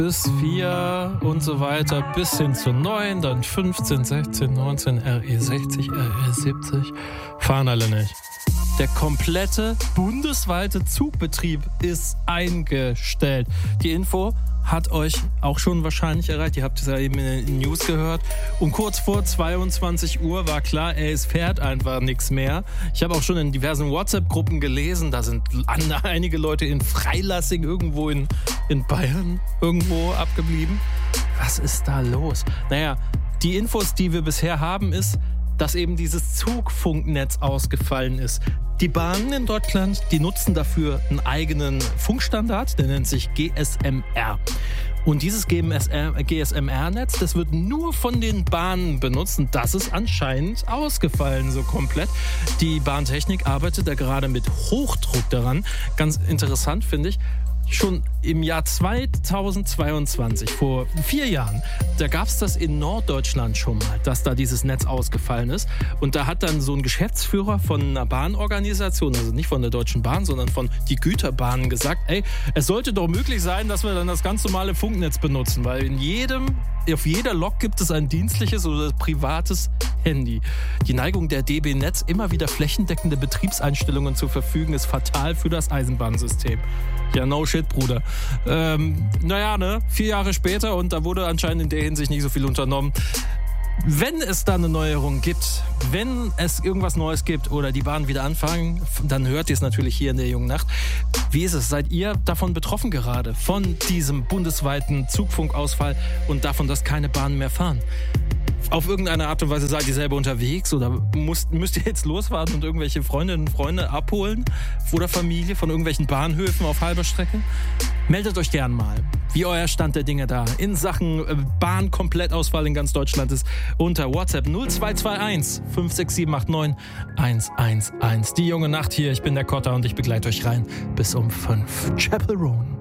bis 4 und so weiter, bis hin zu 9, dann 15, 16, 19, RE60, RE70, fahren alle nicht. Der komplette bundesweite Zugbetrieb ist eingestellt. Die Info hat euch auch schon wahrscheinlich erreicht. Ihr habt es ja eben in den News gehört. Und kurz vor 22 Uhr war klar, es fährt einfach nichts mehr. Ich habe auch schon in diversen WhatsApp-Gruppen gelesen, da sind einige Leute in Freilassing irgendwo in Bayern irgendwo abgeblieben. Was ist da los? Naja, die Infos, die wir bisher haben, ist, dass eben dieses Zugfunknetz ausgefallen ist. Die Bahnen in Deutschland, die nutzen dafür einen eigenen Funkstandard, der nennt sich GSMR. Und dieses GSMR-Netz, das wird nur von den Bahnen benutzt und das ist anscheinend ausgefallen, so komplett. Die Bahntechnik arbeitet da gerade mit Hochdruck daran. Ganz interessant finde ich, schon im Jahr 2022, vor 4 Jahren, da gab es das in Norddeutschland schon mal, dass da dieses Netz ausgefallen ist. Und da hat dann so ein Geschäftsführer von einer Bahnorganisation, also nicht von der Deutschen Bahn, sondern von die Güterbahnen gesagt, es sollte doch möglich sein, dass wir dann das ganz normale Funknetz benutzen, weil auf jeder Lok gibt es ein dienstliches oder privates Handy. Die Neigung der DB Netz, immer wieder flächendeckende Betriebseinstellungen zu verfügen, ist fatal für das Eisenbahnsystem. Ja, no shit, Bruder. 4 Jahre später und da wurde anscheinend in der Hinsicht nicht so viel unternommen. Wenn es da eine Neuerung gibt, wenn es irgendwas Neues gibt oder die Bahnen wieder anfangen, dann hört ihr es natürlich hier in der Jungen Nacht. Wie ist es? Seid ihr davon betroffen gerade? Von diesem bundesweiten Zugfunkausfall und davon, dass keine Bahnen mehr fahren? Auf irgendeine Art und Weise seid ihr selber unterwegs oder müsst ihr jetzt losfahren und irgendwelche Freundinnen und Freunde abholen oder Familie von irgendwelchen Bahnhöfen auf halber Strecke? Meldet euch gern mal, wie euer Stand der Dinge da in Sachen Bahnkomplettausfall in ganz Deutschland ist unter WhatsApp 0221 56789 111. Die Junge Nacht hier, ich bin der Kotter und ich begleite euch rein bis um 5. Chapel Roan.